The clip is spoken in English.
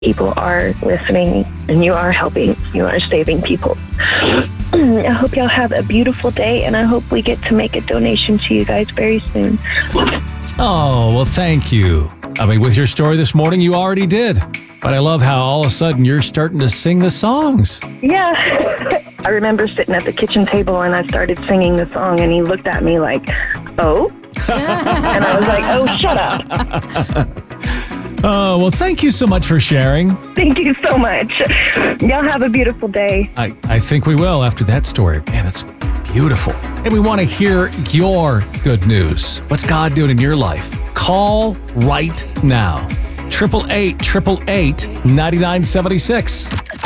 People are listening, and you are helping. You are saving people. I hope y'all have a beautiful day, and I hope we get to make a donation to you guys very soon. Oh, well, thank you. I mean, with your story this morning, you already did. But I love how all of a sudden you're starting to sing the songs. Yeah. I remember sitting at the kitchen table, and I started singing the song, and he looked at me like, oh? And I was like, oh, shut up. Oh, well, thank you so much for sharing. Thank you so much. Y'all have a beautiful day. I think we will after that story. Man, that's beautiful. And we want to hear your good news. What's God doing in your life? Call right now. 888-888-9976.